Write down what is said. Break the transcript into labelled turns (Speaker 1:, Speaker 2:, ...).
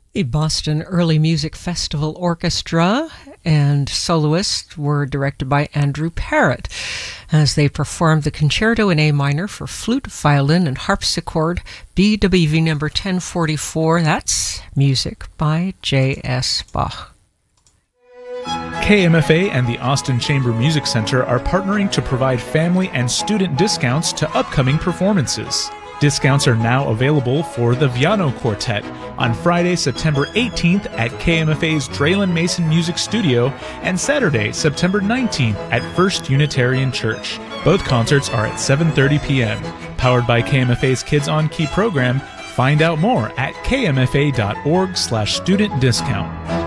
Speaker 1: The Boston Early Music Festival Orchestra and soloists were directed by Andrew Parrott as they performed the Concerto in A minor for flute, violin, and harpsichord, BWV number 1044. That's music by J.S. Bach.
Speaker 2: KMFA and the Austin Chamber Music Center are partnering to provide family and student discounts to upcoming performances. Discounts are now available for the Viano Quartet on Friday, September 18th at KMFA's Draylen Mason Music Studio and Saturday, September 19th at First Unitarian Church. Both concerts are at 7:30 p.m. Powered by KMFA's Kids on Key program. Find out more at kmfa.org/student discount.